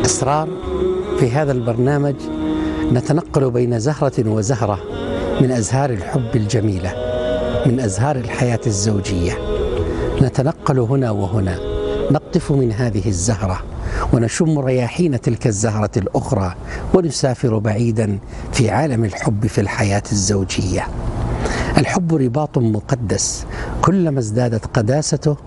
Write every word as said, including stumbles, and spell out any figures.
أسرار. في هذا البرنامج نتنقل بين زهرة وزهرة من أزهار الحب الجميلة، من أزهار الحياة الزوجية. نتنقل هنا وهنا، نقطف من هذه الزهرة ونشم رياحين تلك الزهرة الأخرى، ونسافر بعيدا في عالم الحب في الحياة الزوجية. الحب رباط مقدس، كلما ازدادت قداسته